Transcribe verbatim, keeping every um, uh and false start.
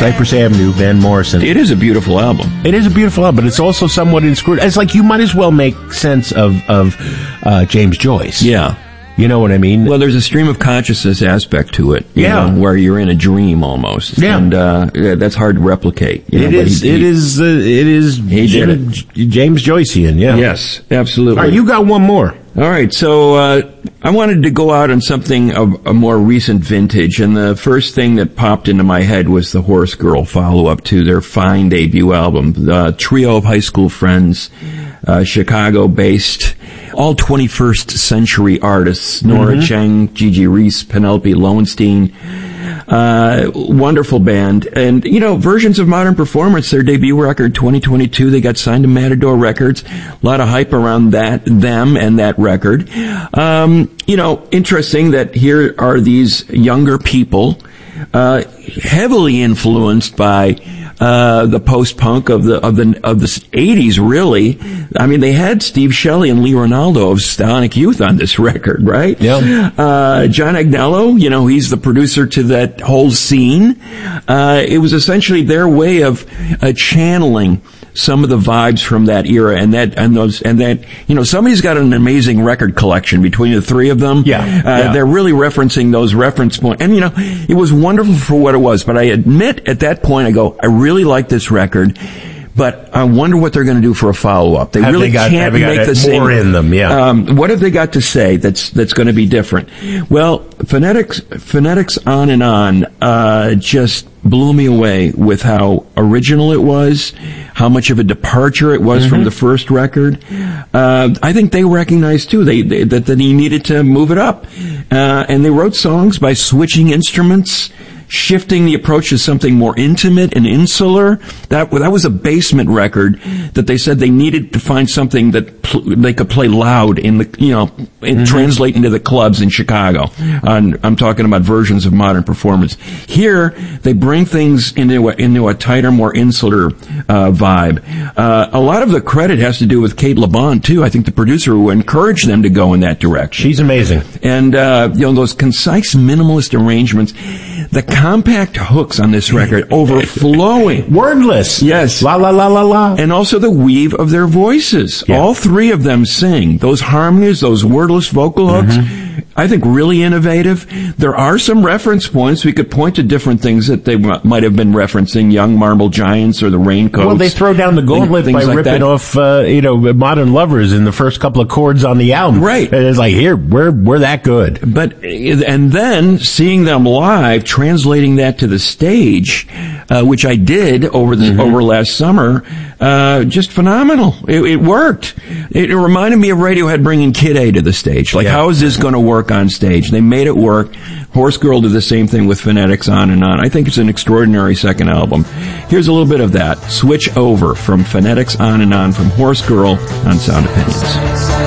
Cypress Avenue, Van Morrison. It is a beautiful album. It is a beautiful album, but it's also somewhat inscrutable. It's like you might as well make sense of, of uh, James Joyce. Yeah. You know what I mean? Well, there's a stream of consciousness aspect to it. You Yeah. know, where you're in a dream almost. Yeah. And uh, that's hard to replicate. You know, It but is, he- it he- is, uh, it is He did Jim, James Joycean, yeah. Yes, absolutely. All right, you got one more. All right, so uh, I wanted to go out on something of a more recent vintage, and the first thing that popped into my head was the Horse Girl follow-up to their fine debut album, the trio of high school friends, uh, Chicago-based, all twenty-first century artists, Nora Mm-hmm. Cheng, Gigi Reese, Penelope Lowenstein. Uh, wonderful band. And, you know, Versions of Modern Performance, their debut record, twenty twenty-two, they got signed to Matador Records. A lot of hype around that, them and that record. Um, you know, interesting that here are these younger people, uh, heavily influenced by, uh, the post-punk of the, of the, of the eighties, really. I mean, they had Steve Shelley and Lee Ronaldo of Stonic Youth on this record, right? Yeah. Uh, John Agnello, you know, he's the producer to that whole scene. Uh, it was essentially their way of, uh, channeling some of the vibes from that era, and that, and those, and that, you know, somebody's got an amazing record collection between the three of them. Yeah, Uh, yeah. they're really referencing those reference points. And, you know, it was wonderful for what it was, but I admit at that point, I go, I really like this record, but I wonder what they're going to do for a follow-up. They Have really they got- can't have they got make it the same. more in them, yeah. Um, what have they got to say that's that's going to be different? Well, Phonetics, Phonetics on and on, uh, just blew me away with how original it was, how much of a departure it was Mm-hmm. from the first record. Uh, I think they recognized too they, they that, that he needed to move it up, uh, and they wrote songs by switching instruments, shifting the approach to something more intimate and insular. That that was a basement record that they said they needed to find something that pl- they could play loud in the, you know, and Mm-hmm. translate into the clubs in Chicago. And I'm talking about Versions of Modern Performance. Here, they bring things into a, into a tighter, more insular uh, vibe. Uh, a lot of the credit has to do with Kate LeBon, too. I think the producer who encouraged them to go in that direction. She's amazing. And, uh, you know, those concise minimalist arrangements, the compact hooks on this record, overflowing. Wordless. Yes. La la la la la. And also the weave of their voices. Yeah. All three of them sing. Those harmonies, those wordless vocal hooks, I think really innovative. There are some reference points. We could point to different things that they m- might have been referencing, Young Marble Giants or the Raincoats. Well, they throw down the gauntlet things by like ripping that. off, uh, you know, Modern Lovers in the first couple of chords on the album. Right. And it's like, here, we're, we're that good. But, and then seeing them live, translating that to the stage, uh, which I did over the, over last summer, uh, just phenomenal. It, it worked. It, it reminded me of Radiohead bringing Kid A to the stage. Like, Yeah. how is this going to work on stage? They made it work. Horse Girl did the same thing with Phonetics, on and on. I think it's an extraordinary second album. Here's a little bit of that. Switch Over from Phonetics, On and On, from Horse Girl on Sound Opinions.